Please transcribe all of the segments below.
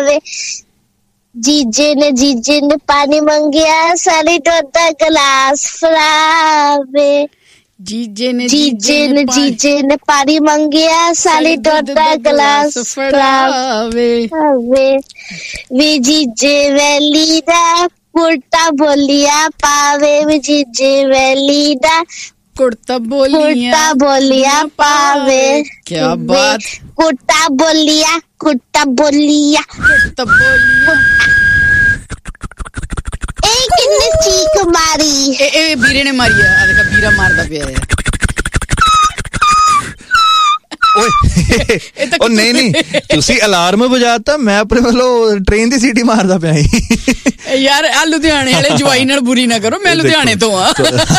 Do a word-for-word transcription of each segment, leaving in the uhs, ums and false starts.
ਜੀਜੇ ਨੇ ਜੀਜੇ ਨੇ ਪਾਣੀ ਮੰਗਿਆ ਸਾਲੀ ਟੋਟਾ ਗਲਾਸ ਫੜਾਵੇ ਜੀਜੇ ਨੇ ਜੀਜੇ ਨੇ ਜੀਜੇ ਨੇ ਪਾਣੀ ਮੰਗਿਆ ਸਾਲੀ ਟੋਟਾ ਗਲਾਸ ਫੜਾਵੇ ਵੀ ਜੀਜੇ ਵੈਲੀ ਦਾ ਕੁੜਤਾ ਬੋਲੀਆ ਪਾਵੇ ਵੀ ਜੀਜੇ ਵੈਲੀ ਦਾ ਕੁੜਤਾ ਬੋਲੀਆ ਕੁੜਤਾ ਬੋਲੀਆ ਪਾਵੇ ਕਿਆ ਬਾਤ ਕੁੜਤਾ ਬੋਲੀਆ ਕੁੜਤਾ ਬੋਲੀਆ ਕੁੜਤਾ ਬੋਲੀਆ ਇਹ ਕਿੰਨੇ ਚੀਕ ਮਾਰੀ ਇਹ ਇਹ ਵੀਰੇ ਨੇ ਮਾਰੀ ਆ ਦੇਖਾ ਵੀਰਾ ਮਾਰਦਾ ਪਿਆ ਹੈ ਓਏ ਉਹ ਨਹੀਂ ਨਹੀਂ ਤੁਸੀਂ ਅਲਾਰਮ ਵਜਾਤਾ ਮੈਂ ਆਪਣੇ ਵੱਲੋਂ ਟ੍ਰੇਨ ਦੀ ਸੀਟੀ ਮਾਰਦਾ ਪਿਆ ਸੀ ਯਾਰ ਆ ਲੁਧਿਆਣੇ ਵਾਲੇ ਜਵਾਈ ਨਾਲ ਬੁਰੀ ਨਾ ਕਰੋ ਮੈਂ ਲੁਧਿਆਣੇ ਤੋਂ ਆ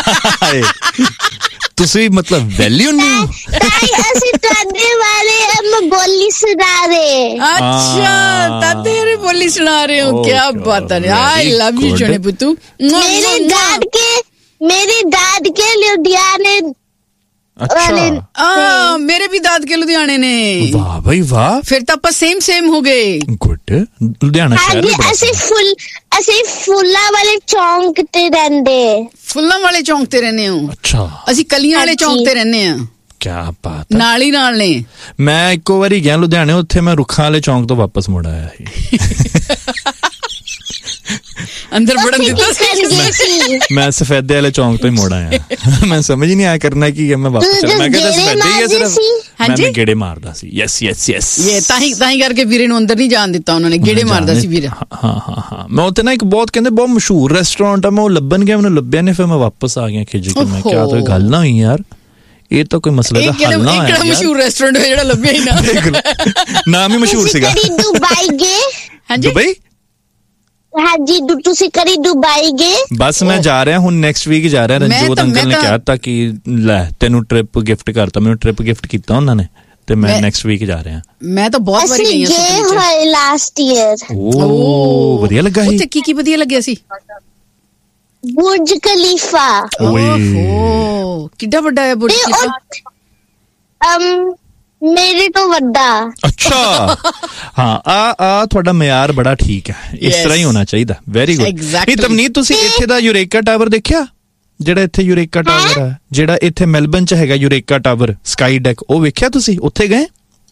ਤੁਸੀਂ ਮਤਲਬ ਵੈਲਿਊ ਨਹੀਂ ਅਸੀਂ ਤੁਹਾਡੇ ਬਾਰੇ ਬੋਲੀ ਸੁਣਾ ਰਹੇ ਅੱਛਾ ਤਾਂ ਤੇਰੇ ਬੋਲੀ ਸੁਣਾ ਰਹੇ ਹੋ ਕੀ ਬਾਤ ਹੈ ਆਈ ਲਵ ਯੂ ਜੋਨੇ ਪੁੱਤੂ ਮੇਰੇ ਡੈਡ ਕੇ ਮੇਰੇ ਡੈਡ ਕੇ ਲੁਧਿਆਣੇ ਅੱਛਾ ਆ ਮੇਰੇ ਵੀ ਦਾਦਕੇ ਲੁਧਿਆਣੇ ਨੇ ਵਾਹ ਬਈ ਵਾਹ ਫਿਰ ਤਾਂ ਆਪਾਂ ਸੇਮ ਸੇਮ ਹੋ ਗਏ ਗੁੱਡ ਲੁਧਿਆਣਾ ਸ਼ਹਿਰ ਵੀ ਅਸੀਂ ਫੁੱਲ ਅਸੀਂ ਫੁੱਲਾਂ ਵਾਲੇ ਚੌਂਕ ਤੇ ਰਹਿੰਦੇ ਫੁੱਲਾਂ ਵਾਲੇ ਚੌਂਕ ਤੇ ਰਹਿੰਦੇ ਹਾਂ ਅੱਛਾ ਅਸੀਂ ਕਲੀਆਂ ਵਾਲੇ ਚੌਂਕ ਤੇ ਰਹਿੰਦੇ ਹਾਂ ਕਿਆ ਬਾਤ ਨਾਲ ਹੀ ਨਾਲ ਨੇ ਮੈਂ ਇੱਕੋ ਵਾਰੀ ਗਿਆ ਲੁਧਿਆਣੇ ਉੱਥੇ ਮੈਂ ਰੁੱਖਾਂ ਵਾਲੇ ਚੌਂਕ ਤੋਂ ਵਾਪਸ ਮੁੜ ਆਇਆ ਸੀ ਅੰਦਰ ਵੜਨ ਦਿੱਤਾ ਸੀ ਮੈਂ ਸਫੈਦੇ ਵਾਲੇ ਚੌਂਕ ਤੋਂ ਹੀ ਮੁੜ ਆਇਆ ਮੈਂ ਸਮਝ ਨਹੀਂ ਆਇਆ ਕਰਨਾ ਕੀ ਹੈ ਮੈਂ ਵਾਪਸ ਮੈਂ ਕਿਹਾ ਸਫੈਦੇ ਹੀ ਹੈ ਸਿਰਫ ਹਾਂਜੀ ਮੈਂ ਗੇੜੇ ਮਾਰਦਾ ਸੀ ਯੈਸ ਯੈਸ ਯੈਸ ਇਹ ਤਾਂ ਹੀ ਤਾਂ ਹੀ ਕਰਕੇ ਵੀਰੇ ਨੂੰ ਅੰਦਰ ਨਹੀਂ ਜਾਣ ਦਿੱਤਾ ਉਹਨਾਂ ਨੇ ਗੇੜੇ ਮਾਰਦਾ ਸੀ ਵੀਰੇ ਹਾਂ ਹਾਂ ਹਾਂ ਮੈਂ ਉੱਥੇ ਨਾ ਇੱਕ ਬਹੁਤ ਕਹਿੰਦੇ ਬਹੁਤ ਮਸ਼ਹੂਰ ਰੈਸਟੋਰੈਂਟ ਆ ਮੈਂ ਉਹ ਲੱਭਣ ਗਿਆ ਮੈਨੂੰ ਲੱਭਿਆ ਨਹੀਂ ਫਿਰ ਮੈਂ ਵਾਪਸ ਆ ਗਿਆ ਖਿੱਚ ਕੇ ਮੈਂ ਕਿਹਾ ਤਾਂ ਗੱਲ ਨਾ ਹੋਈ ਯਾਰ ਇਹ ਤਾਂ ਕੋਈ ਮਸਲੇ ਦਾ ਹੱਲ ਨਾ ਹੈ ਕਿਹੜਾ ਮਸ਼ਹੂਰ ਰੈਸਟੋਰੈਂਟ ਹੈ ਜਿਹੜਾ ਲੱਭਿਆ ਹੀ ਨਾ ਨਾਮ ਹੀ ਮਸ਼ਹੂਰ ਸੀਗਾ ਦੁਬਈ ਗਏ ਹਾਂਜੀ ਦੁਬਈ ਹਾਂਜੀ ਤੁਸੀਂ ਕਰੀ ਦੁਬਈ ਗਏ ਬਸ ਮੈਂ ਜਾ ਰਿਹਾ ਹੁਣ ਨੈਕਸਟ ਵੀਕ ਜਾ ਰਿਹਾ ਰਣਜੋਤ ਅੰਕਲ ਨੇ ਕਿਹਾ ਤਾਂ ਕਿ ਲੈ ਤੈਨੂੰ ਟ੍ਰਿਪ ਗਿਫਟ ਕਰਤਾ ਮੈਨੂੰ ਟ੍ਰਿਪ ਗਿਫਟ ਕੀਤਾ ਉਹਨਾਂ ਨੇ ਤੇ ਮੈਂ ਨੈਕਸਟ ਵੀਕ ਜਾ ਰਿਹਾ ਮੈਂ ਤਾਂ ਬਹੁਤ ਵਾਰੀ ਗਈ ਹਾਂ ਅਸੀਂ ਗਏ ਹੋਏ ਲਾਸਟ ਈਅਰ ਓ ਵਧੀਆ ਲੱਗਾ ਸੀ ਉੱਥੇ ਕੀ ਕੀ ਵਧੀਆ ਲੱਗਿਆ ਸੀ ਬੁਰਜ ਖਲੀਫਾ ਓਹੋ ਕਿੱਡਾ ਵੱਡਾ ਹੈ ਬੁਰਜ ਖਲੀਫਾ ਅਮ ਮੇਰੇ ਤੋਂ ਵੱਡਾ ਅੱਛਾ ਹਾਂ ਆ ਆ ਤੁਹਾਡਾ ਮਿਆਰ ਬੜਾ ਠੀਕ ਹੈ ਇਸ ਤਰ੍ਹਾਂ ਹੀ ਹੋਣਾ ਚਾਹੀਦਾ ਵੈਰੀ ਗੁੱਡ ਨਹੀਂ ਤਮਨੀਤ ਤੁਸੀਂ ਇੱਥੇ ਦਾ ਯੂਰੇਕਾ ਟਾਵਰ ਦੇਖਿਆ ਜਿਹੜਾ ਇੱਥੇ ਯੂਰੇਕਾ ਟਾਵਰ ਹੈ ਜਿਹੜਾ ਇੱਥੇ ਮੈਲਬਨ ਚ ਹੈਗਾ ਯੂਰੇਕਾ ਟਾਵਰ ਸਕਾਈ ਡੈਕ ਉਹ ਵੇਖਿਆ ਤੁਸੀਂ ਉੱਥੇ ਗਏ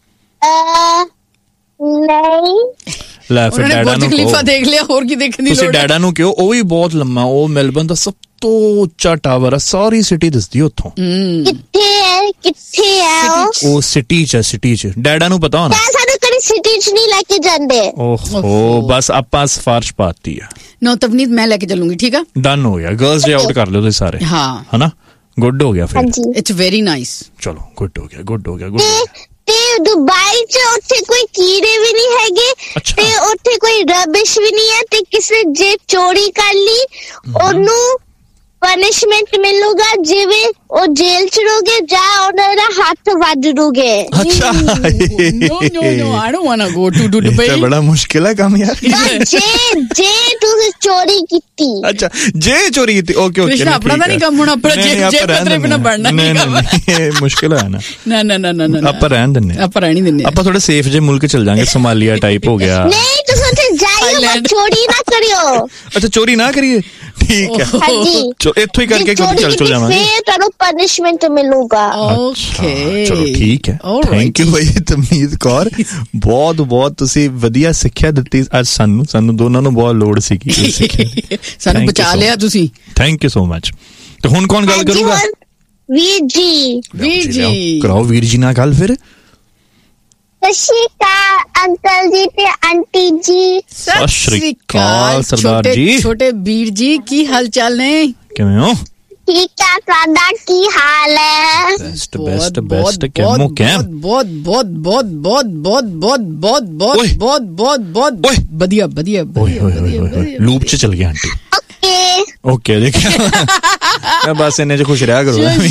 ਨਹੀਂ ਲੈ ਫਿਰ ਡੈਡਾ ਨੂੰ ਖਲੀਫਾ ਦੇਖ ਲਿਆ ਹੋਰ ਕੀ ਦੇਖਣ ਦੀ ਲੋੜ ਹੈ ਤੁਸੀਂ ਡੈਡਾ ਨੂੰ ਕਿਉਂ ਉਹ ਵੀ ਬਹੁਤ ਲੰਮਾ ਉਹ ਮੈਲਬਨ ਦਾ ਸਭ ਤੋਂ ਉੱਚਾ ਟਾਵਰ ਹੈ ਸਾਰੀ ਸਿਟੀ ਦਿਸਦੀ ਉੱਥੋਂ ਕਿੱਥੇ ਹੈ ਕਿੱਥੇ ਹੈ ਉਹ ਸਿਟੀ ਚ ਸਿਟੀ ਚ ਡੈਡਾ ਨੂੰ ਪਤਾ ਹੋਣਾ ਸਾਨੂੰ ਕਦੀ ਸਿਟੀ ਚ ਨਹੀਂ ਲੈ ਕੇ ਜਾਂਦੇ ਓਹੋ ਬਸ ਆਪਾਂ ਸਿਫਾਰਿਸ਼ ਪਾਤੀ ਆ ਨੋ ਤਵਨੀਤ ਮੈਂ ਲੈ ਕੇ ਚੱਲੂੰਗੀ ਠੀਕ ਆ ਡਨ ਹੋ ਗਿਆ ਗਰਲਸ ਡੇ ਆਊਟ ਕਰ ਲਿਓ ਤੁਸੀਂ ਸਾਰੇ ਹਾਂ ਹਨਾ ਗੁੱਡ ਹੋ ਗਿਆ ਫਿਰ ਇਟਸ ਵੈਰੀ ਨਾਈਸ ਚਲੋ ਗੁੱਡ ਹੋ ਗਿਆ ਗੁੱਡ ਹੋ ਗਿਆ ਗੁੱਡ ਤੇ ਦੁਬਈ ਚ ਉੱਥੇ ਕੋਈ ਕੀੜੇ ਵੀ ਨਹੀਂ ਹੈਗੇ ਤੇ ਉੱਥੇ ਕੋਈ ਰਬਿਸ਼ ਵੀ ਨਹੀਂ ਹੈ ਤੇ ਕਿਸੇ ਜੇ ਚੋਰੀ ਕਰ ਲਈ ਉਹਨੂੰ ਪਨਿਸ਼ਮੈਂਟ ਮਿਲੂਗਾ ਜਿਵੇਂ ਉਹ ਜੇਲ੍ਹ ਚ ਰਹੋਗੇ ਜਾਂ ਉਹਨਾਂ ਦਾ ਹੱਥ ਵੱਢ ਦੋਗੇ ਅੱਛਾ ਨੋ ਨੋ ਨੋ I don't want to go to Dubai ਇਹ ਬੜਾ ਮੁਸ਼ਕਿਲ ਹੈ ਕੰਮ ਯਾਰ ਜੇ ਜੇ ਤੁਸੀਂ ਚੋਰੀ ਕੀਤੀ ਅੱਛਾ ਜੇ ਚੋਰੀ ਕੀਤੀ ਓਕੇ ਓਕੇ ਕ੍ਰਿਸ਼ਨਾ ਆਪਣਾ ਤਾਂ ਨਹੀਂ ਕੰਮ ਹੋਣਾ ਆਪਣਾ ਜੇ ਜੇ ਪਤਰੇ ਬਿਨਾ ਬਣਨਾ ਨਹੀਂ ਕੰਮ ਇਹ ਮੁਸ਼ਕਿਲ ਹੈ ਨਾ ਨਾ ਨਾ ਨਾ ਨਾ ਆਪਾਂ ਰਹਿਣ ਦਿੰਨੇ ਆਪਾਂ ਰਹਿਣੀ ਦਿੰਨੇ ਆਪਾਂ ਥੋੜਾ ਸੇਫ ਜੇ ਮੁਲਕ ਚਲ ਜਾਾਂਗੇ ਸੋਮਾਲੀਆ ਟਾਈਪ ਹੋ ਗਿਆ ਨਹੀਂ ਤੁਸੀਂ ਉੱਥੇ ਜਾਈਓ ਚੋਰੀ ਨਾ ਕਰਿਓ ਅੱਛਾ ਚੋਰੀ ਨਾ ਕਰੀਏ ਠੀਕ ਹੈ ਹਾਂਜੀ ਇੱਥੋਂ ਹੀ ਕਰਕੇ ਕੋਈ ਚੱਲ ਚਲ ਜਾਵਾਂਗੇ ਫਿਰ ਤੁਹਾਨੂੰ ਪਨਿਸ਼ਮੈਂਟ ਮਿਲੂਗਾ ਓਕੇ ਚਲੋ ਠੀਕ ਹੈ ਥੈਂਕ ਯੂ ਬਈ ਤਮਨੀਤ ਕੌਰ ਬਹੁਤ ਬਹੁਤ ਤੁਸੀਂ ਵਧੀਆ ਸਿੱਖਿਆ ਦਿੱਤੀ ਅੱਜ ਸਾਨੂੰ ਸਾਨੂੰ ਦੋਨਾਂ ਨੂੰ ਬਹੁਤ ਲੋੜ ਸੀ ਕਿ ਸਾਨੂੰ ਬਚਾ ਲਿਆ ਤੁਸੀਂ ਥੈਂਕ ਯੂ ਸੋ ਮਚ ਤੇ ਹੁਣ ਕੌਣ ਗੱਲ ਕਰੂਗਾ ਵੀਰ ਜੀ ਵੀਰ ਜੀ ਕਰਾਓ ਵੀਰ ਜੀ ਨਾਲ ਗੱਲ ਫਿਰ ਸਤਿ ਸ਼੍ਰੀ ਅਕਾਲ ਅੰਕਲ ਜੀ ਤੇ ਆਂਟੀ ਜੀ ਸਤਿ ਸ਼੍ਰੀ ਅਕਾਲ ਸਰਦਾਰ ਜੀ ਛੋਟੇ ਵੀਰ ਜੀ ਕੀ ਹਾਲ ਚਾਲ ਨੇ ਕਿਵੇਂ ਹੋ ਠੀਕ ਹੈ ਤੁਹਾਡਾ ਕੀ ਹਾਲ ਹੈ ਬੈਸਟ ਬੈਸਟ ਬੈਸਟ ਕੈਮੋ ਕੈਮ ਬਹੁਤ ਬਹੁਤ ਬਹੁਤ ਬਹੁਤ ਬਹੁਤ ਬਹੁਤ ਬਹੁਤ ਬਹੁਤ ਬਹੁਤ ਬਹੁਤ ਬਹੁਤ ਵਧੀਆ ਵਧੀਆ ਵਧੀਆ ਲੂਪ ਚ ਚਲ ਗਿਆ ਆਂਟੀ ਓਕੇ ਓਕੇ ਦੇਖਿਆ ਮੈਂ ਬਸ ਇੰਨੇ ਚ ਖੁਸ਼ ਰਿਹਾ ਕਰੋ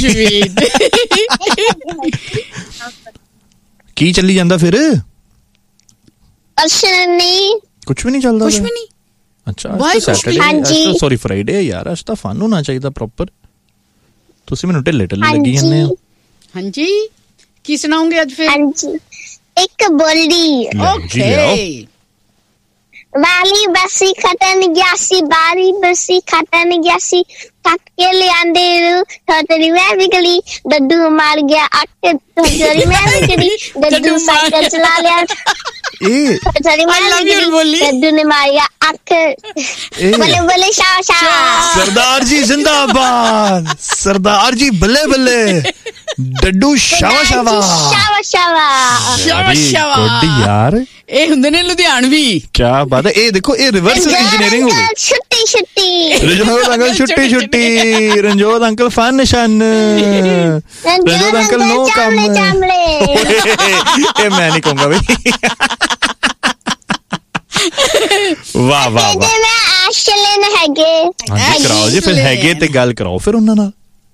ਕੀ ਚੱਲੀ ਜਾਂਦਾ ਫਿਰ ਕੁਛ ਨਹੀਂ ਕੁਛ ਵੀ ਨਹੀਂ ਚੱਲਦਾ ਕੁਛ ਵੀ ਨਹੀਂ ਅੱਛਾ ਅੱਜ ਤਾਂ ਸੈਟਰਡੇ ਅੱਜ ਸੌਰੀ ਫਰਾਈਡੇ ਯਾਰ ਅੱਜ ਤਾਂ ਫਨ ਹੋਣਾ ਚਾਹੀਦਾ ਪ੍ਰੋਪਰ ਤੁਸੀਂ ਮੈਨੂੰ ਢਿੱਲੇ ਢਿੱਲੇ ਲੱਗੀ ਜਾਂਦੇ ਹੋ ਹਾਂਜੀ ਕੀ ਸੁਣਾਉਂਗੇ ਅੱਜ ਫਿਰ ਹਾਂਜੀ ਇੱਕ ਬੋਲੀ ਓਕੇ ਵਾਲੀ ਬਸੀ ਖਟਣ ਗਿਆ ਸੀ ਬਾਰੀ ਬਸੀ ਖਟਣ ਗਿਆ ਸੀ ਕੱਟ ਕੇ ਲਿਆਂਦੇ ਰੂ ਥੋੜੀ ਮੈਂ ਵਿਗਲੀ ਡੱਡੂ ਮਾਰ ਗਿਆ ਅੱਖ ਥੋੜੀ ਮੈਂ ਵਿਗਲੀ ਡੱਡੂ ਸਾਈਕਲ ਚਲਾ ਲਿਆ ਇਹ ਥੋੜੀ ਮੈਂ ਵਿਗਲੀ ਡੱਡੂ ਨੇ ਮਾਰਿਆ ਅੱਖ ਬੱਲੇ ਬੱਲੇ ਸ਼ਾ ਸ਼ਾ ਸਰਦਾਰ ਜੀ ਜ਼ਿੰਦਾਬਾਦ ਸਰਦਾਰ ਜੀ ਬੱਲੇ ਬੱਲੇ ਡੱਡੂ ਸ਼ਾਵਾ ਸ਼ਾਵਾ ਸ਼ਾਵਾ ਸ਼ਾਵਾ ਸ਼ਾਵਾ ਸ਼ਾਵਾ ਗੁੱਡ ਯਾਰ ਇਹ ਹੁੰਦੇ ਨੇ ਲੁਧਿਆਣਵੀ ਕੀ ਬਾਤ ਹੈ ਇਹ ਦੇਖੋ ਇਹ ਰਿਵਰਸਲ ਇੰਜੀਨੀਅਰਿੰਗ ਹੋ ਗਈ ਛੁੱਟੀ ਛੁੱਟੀ ਰਣਜੋਤ ਅੰਕਲ ਛੁੱਟੀ ਛੁੱਟੀ Ranjot uncle fun ਨਿਸ਼ਨ Ranjot uncle ਨੋ ਕੰਮ ਇਹ ਮੈਂ ਨਹੀਂ ਕਹੂੰਗਾ ਬਈ ਵਾਹ ਵਾਹ ਵਾਹ ਮੈਂ ਆਸ਼ਲਨ ਹੈਗੇ ਹਾਂਜੀ ਕਰਾਓ ਜੀ ਫਿਰ ਹੈਗੇ ਤੇ ਗੱਲ ਕਰਾਓ ਫਿਰ ਉਹਨਾਂ ਨਾਲ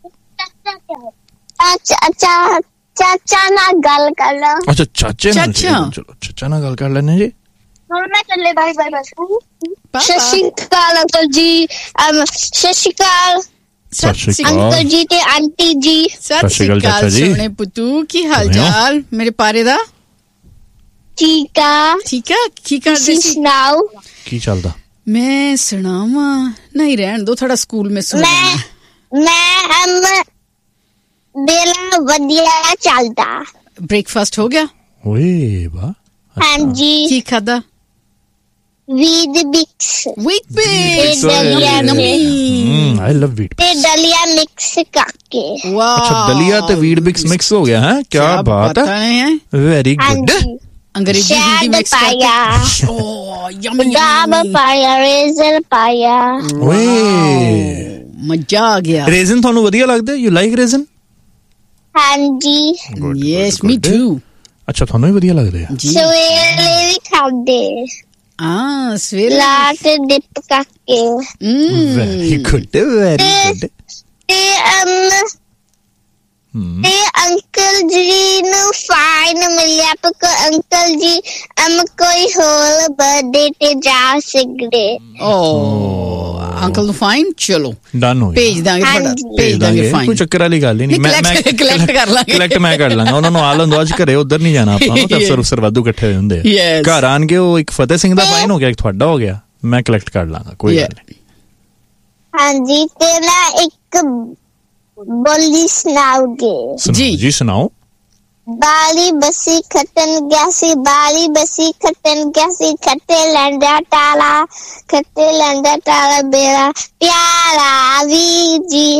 ਅੱਛਾ ਅੱਛਾ ਚਾਚਾ ਨਾਲ ਗੱਲ ਕਰ ਲਾ ਅੱਛਾ ਚਾਚੇ ਨਾਲ ਚਲੋ ਚਾਚਾ ਨਾਲ ਗੱਲ ਕਰ ਲੈਣੇ ਜੀ ਹੁਣ ਮੈਂ ਚੱਲੇ ਬਾਈ ਬਾਈ ਬਾਈ ਸਤਿ ਸ਼੍ਰੀ ਅਕਾਲ ਅੰਕਲ ਜੀ ਸਤਿ ਸ਼੍ਰੀ ਅਕਾਲ ਸਤਿ ਸ਼੍ਰੀ ਅਕਾਲ ਅੰਕਲ ਜੀ ਤੇ ਆਂਟੀ ਜੀ ਸਤਿ ਸ਼੍ਰੀ ਅਕਾਲ ਸੋਹਣੇ ਪੁੱਤੂ ਕੀ ਹਾਲ ਚਾਲ ਮੇਰੇ ਪਾਰੇ ਦਾ ਠੀਕ ਆ ਠੀਕ ਆ ਕੀ ਕਰਦੇ ਸੀ ਸੁਣਾਓ ਕੀ ਚੱਲਦਾ ਮੈਂ ਸੁਣਾਵਾਂ ਨਹੀਂ ਰਹਿਣ ਦੋ ਥੋੜਾ ਸਕੂਲ ਮੇ ਸੁਣ ਮੈਂ ਮੈਂ ਅਮ ਬੇਲਾ ਵਧੀਆ ਚੱਲਦਾ ਬ੍ਰੇਕਫਾਸਟ ਹੋ ਗਿਆ ਓਏ ਵਾਹ ਹਾਂਜੀ ਕੀ ਖਾਦਾ ਵੀਟ ਬਿਕਸ ਵੀਟ ਬਿਕਸ ਹਮ ਆਈ ਲਵ ਵੀਟ ਤੇ ਦਲੀਆ ਮਿਕਸ ਕਰਕੇ ਵਾਹ ਅੱਛਾ ਦਲੀਆ ਤੇ ਵੀਟ ਬਿਕਸ ਮਿਕਸ ਹੋ ਗਿਆ ਹੈ ਕੀ ਬਾਤ ਹੈ ਵੈਰੀ ਗੁੱਡ ਅੰਗਰੇਜ਼ੀ ਹਿੰਦੀ ਮਿਕਸ ਪਾਇਆ ਓ ਯਮੀ ਬਾਦਾਮ ਪਾਇਆ ਰੇਜ਼ਨ ਪਾਇਆ ਓਏ ਮਜ਼ਾ ਆ ਗਿਆ ਰੇਜ਼ਨ ਤੁਹਾਨੂੰ ਵਧੀਆ ਲੱਗਦਾ ਯੂ ਲਾਈਕ ਰੇਜ਼ਨ ਹਾਂਜੀ ਯੈਸ ਮੀ ਟੂ ਅੱਛਾ ਤੁਹਾਨੂੰ ਵੀ ਵਧੀਆ ਲੱਗਦੇ ਆ ਸਵੇਰੇ ਵੀ ਖਾਂਦੇ ਆ ਸਵੇਰੇ ਲਾਟ ਡਿਪ ਕਰਕੇ ਵੈਰੀ ਗੁੱਡ ਵੈਰੀ ਗੁੱਡ ਤੇ ਅਮ ਤੇ ਅੰਕਲ ਜੀ ਨੂੰ ਫਾਈਨ ਮਿਲਿਆ ਪਰ ਅੰਕਲ ਜੀ ਅਮ ਕੋਈ ਹੋਰ ਬਰਥਡੇ ਤੇ ਜਾ ਸਕਦੇ ਓ ਅੰਕਲ ਨੂੰ ਫਾਈਨ ਚਲੋ ਡਨ ਹੋ ਗਿਆ ਭੇਜ ਦਾਂਗੇ ਤੁਹਾਡਾ ਭੇਜ ਦਾਂਗੇ ਫਾਈਨ ਕੋਈ ਚੱਕਰ ਵਾਲੀ ਗੱਲ ਹੀ ਨਹੀਂ ਮੈਂ ਮੈਂ ਕਲੈਕਟ ਕਰ ਲਾਂਗੇ ਕਲੈਕਟ ਮੈਂ ਕਰ ਲਾਂਗਾ ਉਹਨਾਂ ਨੂੰ ਆਲੰਦ ਅੱਜ ਘਰੇ ਉਧਰ ਨਹੀਂ ਜਾਣਾ ਆਪਾਂ ਨੂੰ ਅਫਸਰ ਅਫਸਰ ਵਾਧੂ ਇਕੱਠੇ ਹੋਏ ਹੁੰਦੇ ਆ ਘਰ ਆਣ ਕੇ ਉਹ ਇੱਕ ਫਤਿਹ ਸਿੰਘ ਦਾ ਫਾਈਨ ਹੋ ਗਿਆ ਇੱਕ ਤੁਹਾਡਾ ਹੋ ਗਿਆ ਮੈਂ ਕਲੈਕਟ ਕਰ ਲਾਂਗਾ ਕੋਈ ਗੱਲ ਨਹੀਂ ਹਾਂਜੀ ਤੇ ਮੈਂ ਇੱਕ ਬੋਲੀ ਸੁਣਾਉਗੇ ਜੀ ਜੀ ਸੁਣਾਓ ਬਾਲੀ ਬਸੀ ਖਟਨ ਗਿਆ ਸੀ ਬਾਲੀ ਬਸੀ ਖਟਨ ਗਿਆ ਸੀ ਖੱਟੇ ਲੰਡਾ ਟਾਲਾ ਖੱਟੇ ਲੰਡਾ ਟਾਲਾ ਬੇੜਾ ਪਿਆਰਾ ਵੀ ਜੀ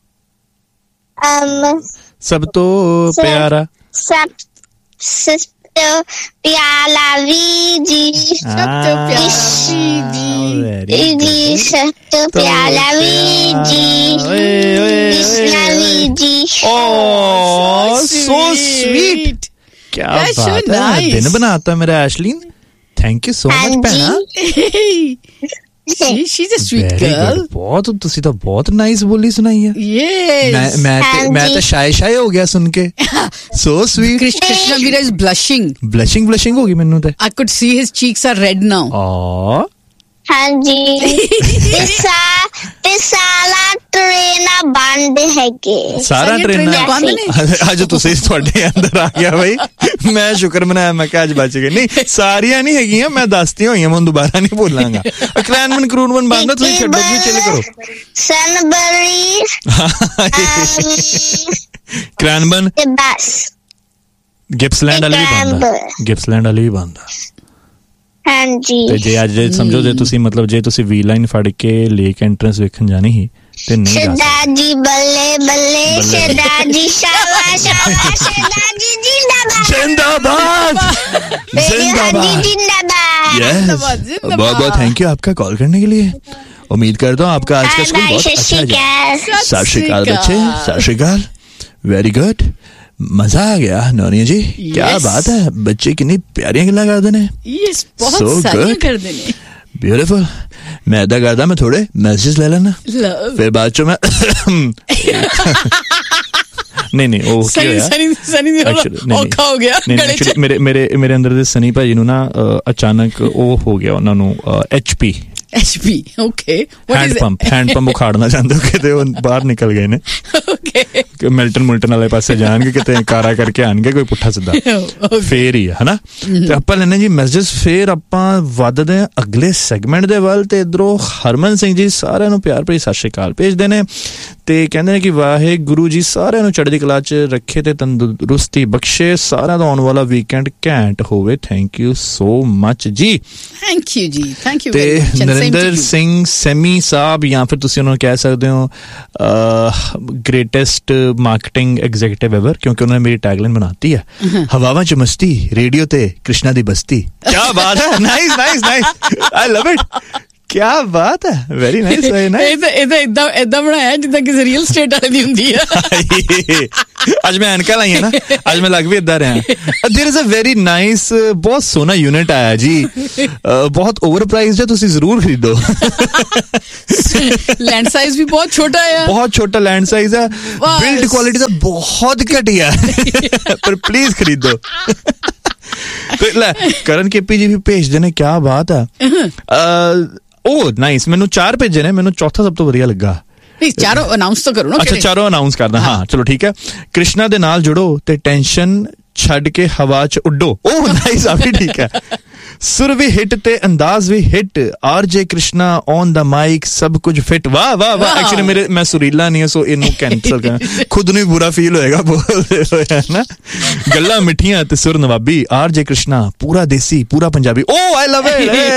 ਅਮ ਸਭ ਤੋਂ ਪਿਆਰਾ ਸਭ ਸਭ ਤੋਂ ਪਿਆਰਾ ਵੀ ਜੀ ਸਭ ਤੋਂ ਪਿਆਰਾ ਵੀ ਜੀ ਸਭ ਤੋਂ ਪਿਆਰਾ ਵੀ ਜੀ ਕ੍ਰਿਸ਼ਨਾ ਵੀ ਜੀ Oh, so sweet. क्या बात है दिन बनाता मेरा एशलीन thank you so much Bhaina she's a sweet girl बहुत ਤੁਸੀਂ ਤਾਂ ਬਹੁਤ ਨਾਈਸ ਬੋਲੀ ਸੁਣਾਈ ਹੈ yes ਮੈਂ ਮੈਂ ਮੈਂ ਤਾਂ ਸ਼ਾਇ ਸ਼ਾਇ ਹੋ ਗਿਆ ਸੁਣ ਕੇ so sweet Krishna Veera is blushing blushing blushing ਹੋ ਗਈ ਮੈਨੂੰ ਤੇ I could see his cheeks are red now oh ਹਾਂਜੀ ਤੇ ਸਾ ਤੇ ਸਾਲਾ ਟ੍ਰੇਨਾਂ ਬੰਦ ਹੈਗੇ ਸਾਰਾ ਟ੍ਰੇਨਾਂ ਬੰਦ ਨੇ ਅੱਜ ਤੁਸੀਂ ਤੁਹਾਡੇ ਅੰਦਰ ਆ ਗਿਆ ਬਈ ਮੈਂ ਸ਼ੁਕਰ ਮਨਾਇਆ ਮੈਂ ਕਿਹਾ ਅੱਜ ਬਚ ਗਏ ਨਹੀਂ ਸਾਰੀਆਂ ਨਹੀਂ ਹੈਗੀਆਂ ਮੈਂ ਦੱਸਤੀਆਂ ਹੋਈਆਂ ਮੈਂ ਦੁਬਾਰਾ ਨਹੀਂ ਬੋਲਾਂਗਾ ਅਕਰਾਨਮਨ ਕਰੂਨਮਨ ਬੰਦ ਤੁਸੀਂ ਛੱਡੋ ਜੀ ਚੱਲ ਕਰੋ ਸਨਬਰੀ ਕ੍ਰਾਨਬਨ ਤੇ ਬਸ ਗਿਪਸਲੈਂਡ ਵਾਲੀ ਵੀ ਬੰਦ ਗਿਪਸਲੈਂਡ ਵਾਲੀ ਵੀ ਬੰਦ ਹਾਂਜੀ ਤੇ ਜੇ ਅੱਜ ਸਮਝੋ ਜੇ ਤੁਸੀਂ ਮਤਲਬ ਜੇ ਤੁਸੀਂ ਵੀ ਲਾਈਨ ਫੜ ਕੇ ਲੇਕ ਐਂਟਰੈਂਸ ਵੇਖਣ ਜਾਣੀ ਸੀ ਤੇ ਨਹੀਂ ਜਾ ਸਕਦੇ ਸ਼ਦਾਜੀ ਬੱਲੇ ਬੱਲੇ ਸ਼ਦਾਜੀ ਸ਼ਾਬਾਸ਼ ਸ਼ਾਬਾਸ਼ ਸ਼ਦਾਜੀ जिंदाबाद जिंदाबाद जिंदाबाद यस बहुत बहुत थैंक यू आपका कॉल करने के लिए उम्मीद करता हूँ आपका आज का स्कूल बहुत अच्छा जाए सत श्री अकाल बच्चे सत श्री अकाल वेरी गुड मजा आ गया नोनिया जी क्या बात है बच्चे कितनी प्यारियां गल्लां करदे ने यस बहुत सारियां करदे ने ब्यूटीफुल मैं इदा करदा मैं थोड़े मैसेज ले लेना फिर बाद चो मैं ਨਹੀਂ ਨਹੀਂ ਉਹ ਕੀ ਹੋਇਆ ਸਨੀ ਸਨੀ ਔਖਾ ਹੋ ਗਿਆ ਮੇਰੇ ਮੇਰੇ ਮੇਰੇ ਅੰਦਰ ਦੇ ਸਨੀ ਭਾਜੀ ਨੂੰ ਨਾ ਅਚਾਨਕ ਉਹ ਹੋ ਗਿਆ ਉਹਨਾਂ ਨੂੰ H P H P, okay. What hand is pump hand pump ਉਖਾੜਨਾ ਚਾਹੁੰਦੇ ਹੋ ਕਿਤੇ, ਉਹ ਬਾਹਰ ਨਿਕਲ ਗਏ ਨੇ। Okay. ਕਿ ਮਿਲਟਨ ਮੁਲਟਨ ਵਾਲੇ ਪਾਸੇ ਜਾਣਗੇ, ਕਿਤੇ ਕਾਰਾ ਕਰਕੇ ਆਣਗੇ ਕੋਈ ਪੁੱਠਾ ਸਿੱਧਾ, ਫੇਰ ਹੀ ਆ ਹਨਾ। ਤੇ ਆਪਾਂ ਲੈਣੇ ਜੀ ਮੈਸੇਜਸ, ਫੇਰ ਆਪਾਂ ਵੱਧਦੇ ਹਾਂ ਅਗਲੇ ਸੈਗਮੈਂਟ ਦੇ ਵੱਲ। ਤੇ ਇਧਰੋਂ ਹਰਮਨ ਸਿੰਘ ਜੀ ਸਾਰਿਆਂ ਨੂੰ ਪਿਆਰ ਭਰੀ ਸਤਿ ਸ਼੍ਰੀ ਅਕਾਲ ਭੇਜਦੇ ਨੇ ਤੇ ਕਹਿੰਦੇ ਨੇ ਕਿ ਵਾਹਿਗੁਰੂ ਜੀ ਸਾਰਿਆਂ ਨੂੰ ਚੜ੍ਹਦੀ ਕਲਾ 'ਚ ਰੱਖੇ ਤੇ ਤੰਦਰੁਸਤੀ ਬਖਸ਼ੇ, ਸਾਰਿਆਂ ਦਾ ਆਉਣ ਵਾਲਾ ਵੀਕਐਂਡ ਘੈਂਟ ਹੋਵੇ। ਥੈਂਕ ਯੂ ਸੋ ਮਚ ਜੀ। ਥੈਂਕ ਯੂ ਜੀ, ਥੈਂਕ ਯੂ ਤੇ very much. Narendra Singh semi ਸਾਹਿਬ, ਜਾਂ ਫਿਰ ਤੁਸੀਂ ਉਹਨਾਂ ਨੂੰ ਕਹਿ ਸਕਦੇ ਹੋ ਗ੍ਰੇਟੈਸਟ ਮਾਰਕੀਟਿੰਗ ਐਗਜ਼ੀਕਿਊਟਿਵ ਐਵਰ, ਕਿਉਂਕਿ ਉਹਨਾਂ ਨੇ ਮੇਰੀ ਟੈਗਲਾਈਨ ਬਣਾਤੀ ਹੈ, ਹਵਾਵਾਂ 'ਚ ਮਸਤੀ, ਰੇਡੀਓ ਤੇ ਕ੍ਰਿਸ਼ਨਾ ਦੀ ਬਸਤੀ। ਕਿਆ ਬਾਤ ਹੈ, nice nice nice, I love it, ਕਿਆ ਬਾਤ ਹੈ, ਵੈਰੀ ਨਾਈਸ ਵੈਰੀ ਨਾਈਸ। ਇਹ ਤਾਂ ਇਹ ਤਾਂ ਏਦਾਂ ਏਦਾਂ ਬਣਾਇਆ ਜਿੱਦਾਂ ਕਿਸੇ ਰੀਅਲ ਸਟੇਟ ਵਾਲੇ ਦੀ ਹੁੰਦੀ ਹੈ। ਅੱਜ ਮੈਂ ਐਨਕਾਂ ਲਾਈਆਂ ਨਾ, ਅੱਜ ਮੈਂ ਲੱਗ ਵੀ ਏਦਾਂ ਰਿਹਾ। ਦੇयर इज अ वेरी नाइस, ਬਹੁਤ ਸੋਹਣਾ ਯੂਨਿਟ ਆਇਆ ਜੀ, ਬਹੁਤ ਓਵਰ ਪ੍ਰਾਈਸਡ ਹੈ, ਤੁਸੀਂ ਜ਼ਰੂਰ ਖਰੀਦੋ। ਲੈਂਡ ਸਾਈਜ਼ ਵੀ ਬਹੁਤ ਛੋਟਾ ਹੈ, ਬਹੁਤ ਛੋਟਾ ਲੈਂਡ ਸਾਈਜ਼ ਹੈ, ਬਿਲਡ ਕੁਆਲਿਟੀ ਤਾਂ ਬਹੁਤ ਘਟੀਆ, ਪਰ ਪਲੀਜ਼ ਖਰੀਦੋ। ਲੈ ਕਰਨ ਕੇਪੀ ਜੀ ਵੀ ਭੇਜਦੇ ਨੇ, ਕਿਆ ਬਾਤ ਹੈ। ਓ ਨਾਈਸ, ਮੈਨੂੰ ਚਾਰ ਭੇਜੇ ਨੇ, ਮੈਨੂੰ ਚੌਥਾ ਸਭ ਤੋਂ ਵਧੀਆ ਲੱਗਾ। ਚਾਰੋਂ ਅਨਾਉਂਸ ਤਾਂ ਕਰੋ ਨਾ। ਅੱਛਾ ਚਾਰੋਂ ਅਨਾਉਂਸ ਕਰਦਾ, ਹਾਂ ਚਲੋ ਠੀਕ ਹੈ। ਕ੍ਰਿਸ਼ਨਾ ਦੇ ਨਾਲ ਜੁੜੋ ਤੇ ਟੈਨਸ਼ਨ ਛੱਡ ਕੇ ਹਵਾ 'ਚ ਉੱਡੋ। ਓ ਨਾਈਸ, ਆ ਵੀ ਠੀਕ ਹੈ। ਸੁਰ ਵੀ ਹਿੱਟ ਤੇ ਅੰਦਾਜ਼ ਵੀ ਹਿੱਟ, ਆਰ ਜੇ ਕ੍ਰਿਸ਼ਨਾ ਔਨ ਦਾ ਮਾਈਕ, ਸਭ ਕੁਝ ਫਿੱਟ। ਵਾਹ ਵਾਹ ਵਾਹ। ਐਕਚੁਅਲੀ ਮੇਰੇ ਮੈਂ ਸੁਰੀਲਾ ਨਹੀਂ, ਸੋ ਇਹਨੂੰ ਕੈਂਸਲ ਕਰ, ਖੁਦ ਨੂੰ ਵੀ ਬੁਰਾ ਫੀਲ ਹੋਏਗਾ ਬੋਲਦੇ ਹੋਏ ਨਾ। ਗੱਲਾਂ ਮਿੱਠੀਆਂ ਤੇ ਸੁਰ ਨਵਾਬੀ, ਆਰ ਜੇ ਕ੍ਰਿਸ਼ਨਾ ਪੂਰਾ ਦੇਸੀ ਪੂਰਾ ਪੰਜਾਬੀ। ਓ ਆਈ ਲਵ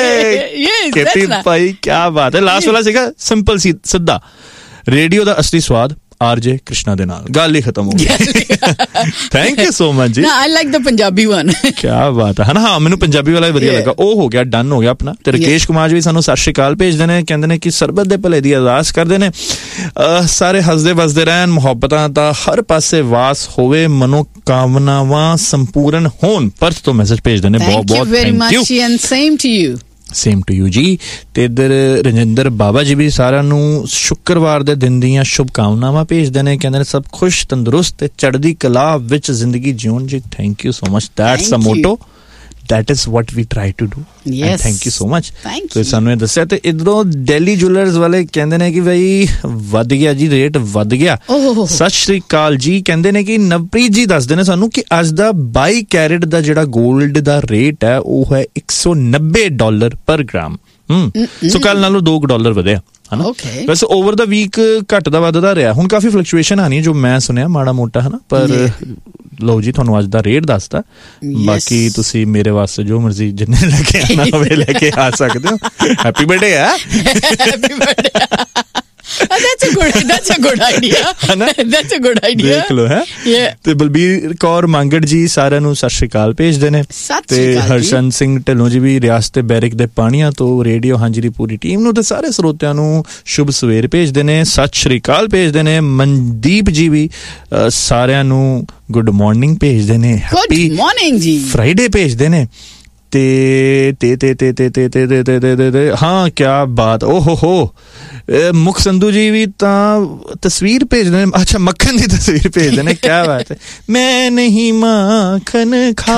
ਇਟ ਕੇਪੀ ਭਾਈ, ਕਿਆ ਬਾਤ ਹੈ। ਲਾਸਟ ਵਾਲਾ ਸੀਗਾ ਸਿੰਪਲ ਸੀ ਸਿੱਧਾ, ਰੇਡੀਓ ਦਾ ਅਸਲੀ ਸਵਾਦ ਆਰ ਜੇ ਕ੍ਰਿਸ਼ਨਾ ਦੇ ਨਾਲ, ਗੱਲ ਹੀ ਖਤਮ ਹੋ ਗਈ। ਥੈਂਕ ਯੂ ਸੋ ਮਚ ਜੀ। I like the Punjabi one. ਕਿਆ ਬਾਤ ਹੈ ਨਾ। ਹਾਂ ਮੈਨੂੰ ਪੰਜਾਬੀ ਵਾਲਾ ਵਧੀਆ ਲੱਗਾ। ਉਹ ਹੋ ਗਿਆ, ਡਨ ਹੋ ਗਿਆ ਆਪਣਾ। ਤੇ ਰਕੇਸ਼ ਕੁਮਾਰ ਜੀ ਵੀ ਸਾਨੂੰ ਸਤਿ ਸ਼੍ਰੀ ਅਕਾਲ ਭੇਜਦੇ ਨੇ, ਕਹਿੰਦੇ ਨੇ ਕਿ ਸਰਬਤ ਦੇ ਭਲੇ ਦੀ ਅਰਦਾਸ ਕਰਦੇ ਨੇ, ਸਾਰੇ ਹੱਸਦੇ ਵਸਦੇ ਰਹਿਣ, ਮੁਹੱਬਤਾਂ ਦਾ ਹਰ ਪਾਸੇ ਵਾਸ ਹੋਵੇ, ਮਨੋਕਾਮਨਾਵਾਂ ਸੰਪੂਰਨ ਹੋਣ। ਪਰਥ ਤੋਂ ਮੈਸੇਜ ਭੇਜਦੇ ਨੇ, ਬਹੁਤ ਬਹੁਤ thank you. Same to you. Same to you ਜੀ। ਤੇ ਇੱਧਰ ਰਜਿੰਦਰ ਬਾਬਾ ਜੀ ਵੀ ਸਾਰਿਆਂ ਨੂੰ ਸ਼ੁੱਕਰਵਾਰ ਦੇ ਦਿਨ ਦੀਆਂ ਸ਼ੁਭਕਾਮਨਾਵਾਂ ਭੇਜਦੇ ਨੇ, ਕਹਿੰਦੇ ਨੇ ਸਭ ਖੁਸ਼ ਤੰਦਰੁਸਤ ਤੇ ਚੜ੍ਹਦੀ ਕਲਾ ਵਿੱਚ ਜ਼ਿੰਦਗੀ ਜਿਉਣ ਜੀ। Thank you so much, that's a motto, that is what we try to do. Yes. And thank you so much. Thank you. ਸਾਨੂੰ ਇਹ ਦੱਸਿਆ। ਤੇ ਇਧਰੋਂ ਦਿੱਲੀ ਜੁਐਲਰਸ ਵਾਲੇ ਕਹਿੰਦੇ ਨੇ ਕਿ ਬਈ ਵੱਧ ਗਿਆ ਜੀ, ਰੇਟ ਵੱਧ ਗਿਆ। ਸਤਿ ਸ਼੍ਰੀ ਅਕਾਲ ਜੀ। ਕਹਿੰਦੇ ਨੇ ਕਿ ਨਵਪ੍ਰੀਤ ਜੀ ਦੱਸਦੇ ਨੇ ਸਾਨੂੰ ਕਿ ਅੱਜ ਦਾ ਬਾਈ ਕੈਰਟ ਦਾ ਜਿਹੜਾ 골ਡ ਦਾ ਰੇਟ ਹੈ ਉਹ ਹੈ ਇੱਕ ਸੌ ਨੱਬੇ ਡਾਲਰ ਪਰ ਗ੍ਰਾਮ। ਹਮ ਸੋ ਕੱਲ ਨਾਲੋਂ ਦੋ ਡਾਲਰ ਵਧਿਆ ਹਨਾ। ਵੈਸੇ ਓਵਰ ਦਾ ਵੀਕ ਘੱਟਦਾ ਵੱਧਦਾ ਰਿਹਾ, ਹੁਣ ਕਾਫੀ ਫਲਕਚੁਏਸ਼ਨ ਆਣੀ ਜੋ ਮੈਂ ਸੁਣਿਆ ਮਾੜਾ ਮੋਟਾ ਹਨਾ। ਪਰ ਲਓ ਜੀ ਤੁਹਾਨੂੰ ਅੱਜ ਦਾ ਰੇਟ ਦੱਸਦਾ, ਬਾਕੀ ਤੁਸੀਂ ਮੇਰੇ ਵਾਸਤੇ ਜੋ ਮਰਜ਼ੀ ਜਿੰਨੇ ਲੈ ਕੇ ਆਣਾ ਹੋਵੇ ਲੈ ਕੇ ਆ ਸਕਦੇ ਹੋ। ਹੈਪੀ ਬਰਥਡੇ ਹੈ। Happy birthday. That's a good, that's a good idea. That's a good idea. ਦੇਖ ਲੋ ਹੈ। ਤੇ ਬਲਬੀਰ ਕੌਰ ਮੰਗੜ ਜੀ ਸਾਰਿਆਂ ਨੂੰ ਸਤਿ ਸ਼੍ਰੀ ਅਕਾਲ ਭੇਜਦੇ ਨੇ। ਤੇ ਹਰਸ਼ਨ ਸਿੰਘ ਢਿੱਲੋਂ ਜੀ ਵੀ ਰਿਆਸਤ ਬੈਰਿਕ ਦੇ ਪਾਣੀਆਂ ਤੋਂ ਰੇਡੀਓ ਹਾਂਜੀ ਦੀ ਪੂਰੀ ਟੀਮ ਨੂੰ ਤੇ ਸਾਰੇ ਸਰੋਤਿਆਂ ਨੂੰ ਸ਼ੁਭ ਸਵੇਰ ਭੇਜਦੇ ਨੇ, ਸਤਿ ਸ਼੍ਰੀ ਅਕਾਲ ਭੇਜਦੇ ਨੇ। ਮਨਦੀਪ ਜੀ ਵੀ ਸਾਰਿਆਂ ਨੂੰ ਗੁੱਡ ਮਾਰਨਿੰਗ ਭੇਜਦੇ ਨੇ, ਹੈਪੀ ਮਾਰਨਿੰਗ ਜੀ, ਫਰਾਈਡੇ ਭੇਜਦੇ ਨੇ। ਤੇ ਤੇ ਤੇ ਤੇ ਤੇ ਤੇ ਤੇ ਤੇ ਤੇ ਤੇ ਹਾਂ ਕਿਆ ਬਾਤ। ਓ ਹੋ ਹੋ ਮੁਖ ਸੰਧੂ ਜੀ ਵੀ ਤਾਂ ਤਸਵੀਰ ਭੇਜਦੇ ਨੇ। ਅੱਛਾ ਮੱਖਣ ਦੀ ਤਸਵੀਰ ਭੇਜਦੇ ਨੇ, ਕਿਆ ਬਾਤ ਹੈ। ਮੈਂ ਨਹੀਂ ਮੱਖਣ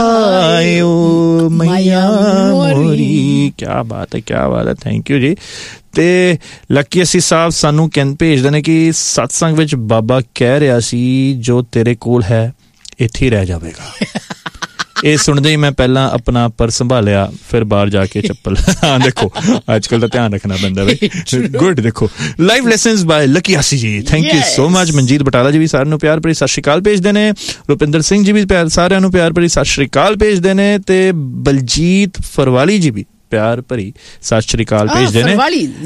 ਖਾਇਓ ਮਈਆ ਮੋਰੀ, ਕਿਆ ਬਾਤ ਹੈ ਕਿਆ ਬਾਤ ਹੈ। ਥੈਂਕ ਯੂ ਜੀ। ਤੇ ਲੱਕੀ ਅਸੀਂ ਸਾਹਿਬ ਸਾਨੂੰ ਕਹਿੰ ਭੇਜਦੇ ਨੇ ਕਿ ਸਤਸੰਗ ਵਿੱਚ ਬਾਬਾ ਕਹਿ ਰਿਹਾ ਸੀ ਜੋ ਤੇਰੇ ਕੋਲ ਹੈ ਇੱਥੇ ਹੀ ਰਹਿ ਜਾਵੇਗਾ। ਇਹ ਸੁਣਦੇ ਹੀ ਮੈਂ ਪਹਿਲਾਂ ਆਪਣਾ ਪਰਸ ਸੰਭਾਲਿਆ, ਫਿਰ ਬਾਹਰ ਜਾ ਕੇ ਚੱਪਲ। ਹਾਂ ਦੇਖੋ ਅੱਜ ਕੱਲ ਦਾ ਧਿਆਨ ਰੱਖਣਾ ਪੈਂਦਾ ਬਈ। ਗੁੱਡ। ਦੇਖੋ ਲਾਈਵ ਲੈਸਨਸ ਬਾਏ ਲੱਕੀ ਆਸੀ ਜੀ, thank you so much. Manjeet Batala ਜੀ ਵੀ ਸਾਰਿਆਂ ਨੂੰ ਪਿਆਰ ਭਰੀ ਸਤਿ ਸ਼੍ਰੀ ਅਕਾਲ ਭੇਜਦੇ ਨੇ। ਰੁਪਿੰਦਰ ਸਿੰਘ ਜੀ ਵੀ ਪਿਆਰ ਸਾਰਿਆਂ ਨੂੰ ਪਿਆਰ ਭਰੀ ਸਤਿ ਸ਼੍ਰੀ ਅਕਾਲ ਭੇਜਦੇ ਨੇ। ਤੇ ਬਲਜੀਤ ਫਰਵਾਲੀ ਜੀ ਵੀ ਪਿਆਰ ਭਰੀ ਸਤਿ ਸ਼੍ਰੀ ਅਕਾਲ ਭੇਜਦੇ ਨੇ।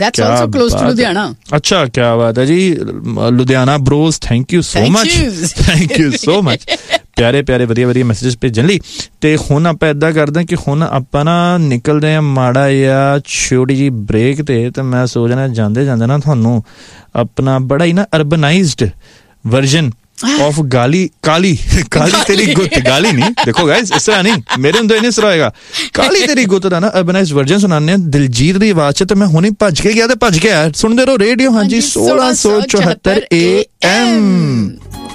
ਅੱਛਾ ਕਿਆ ਬਾਤ ਹੈ ਜੀ। Ludhiana ਬ੍ਰੋਜ਼, thank you so much, thank you so much. ਪਿਆਰੇ ਪਿਆਰੇ ਵਧੀਆ ਵਧੀਆ ਮੈਸੇਜਸ ਭੇਜਣ ਲਈ। ਤੇ ਹੁਣ ਆਪਾਂ ਏਦਾਂ ਕਰਦੇ ਕਿ ਹੁਣ ਆਪਾਂ ਨਾ ਨਿਕਲਦੇ ਹਾਂ ਮਾੜਾ ਜਿਹਾ ਛੋਟੀ ਜਿਹੀ ਬ੍ਰੇਕ ਤੇ। ਤੇ ਮੈਂ ਸੋਚਣਾ ਜਾਂਦੇ ਜਾਂਦੇ ਨਾ ਤੁਹਾਨੂੰ ਆਪਣਾ ਬੜਾ ਹੀ ਨਾ ਅਰਬਨਾਈਜ਼ਡ ਵਰਜ਼ਨ ਆਫ ਗਾਲੀ ਕਾਲੀ ਕਾਲੀ ਤੇਰੀ ਗੁੱਤ, ਗਾਲੀ ਨਹੀਂ ਦੇਖੋ ਗਾਇਸ ਇਸ ਤਰ੍ਹਾਂ ਨਹੀਂ, ਮੇਰੇ ਹੁੰਦੇ ਨਹੀਂ ਇਸ ਤਰ੍ਹਾਂ ਹੋਏਗਾ। ਕਾਲੀ ਤੇਰੀ ਗੁੱਤ ਦਾ ਨਾ ਅਰਬਨਾਈਜ਼ਡ ਵਰਜ਼ਨ ਸੁਣਾਉਂਦੇ ਹਾਂ ਦਿਲਜੀਤ ਦੀ ਆਵਾਜ਼ 'ਚ। ਤੇ ਮੈਂ ਹੁਣੇ ਭੱਜ ਕੇ ਗਿਆ ਤੇ ਭੱਜ ਕੇ ਆਇਆ। ਸੁਣਦੇ ਰਹੋ ਰੇਡੀਓ ਹਾਂਜੀ ਸੋਲਾਂ ਸੌ ਚੁਹੱਤਰ ਏ ਐਮ।